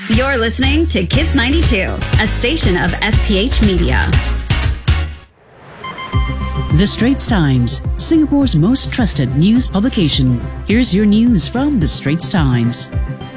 You're listening to Kiss 92, a station of SPH Media. The Straits Times, Singapore's most trusted news publication. Here's your news from The Straits Times.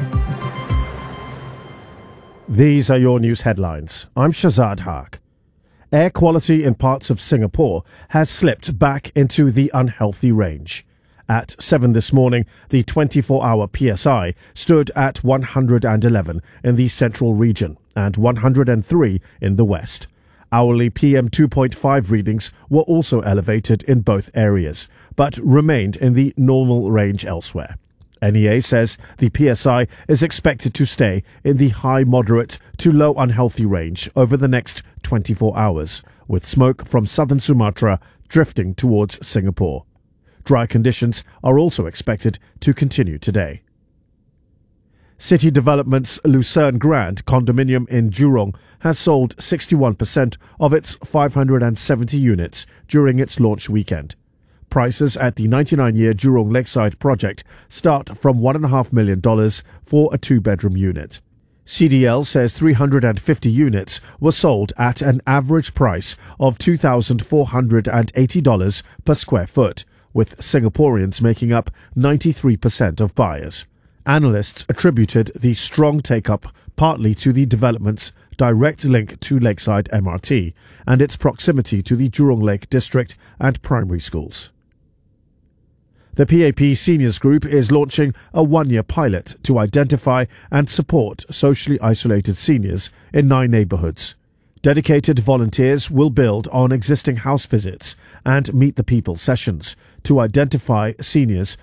These are your news headlines. I'm Shazad Haq. Air quality in parts of Singapore has slipped back into the unhealthy range. At 7 this morning, the 24-hour PSI stood at 111 in the central region and 103 in the west. Hourly PM 2.5 readings were also elevated in both areas, but remained in the normal range elsewhere. NEA says the PSI is expected to stay in the high moderate to low unhealthy range over the next 24 hours, with smoke from southern Sumatra drifting towards Singapore. Dry conditions are also expected to continue today. City Development's Lucerne Grand condominium in Jurong has sold 61% of its 570 units during its launch weekend. Prices at the 99-year Jurong Lakeside project start from $1.5 million for a two-bedroom unit. CDL says 350 units were sold at an average price of $2,480 per square foot, with Singaporeans making up 93% of buyers. Analysts attributed the strong take-up partly to the development's direct link to Lakeside MRT and its proximity to the Jurong Lake District and primary schools. The PAP Seniors Group is launching a one-year pilot to identify and support socially isolated seniors in 9 neighbourhoods. Dedicated volunteers will build on existing house visits and Meet the People sessions to identify seniors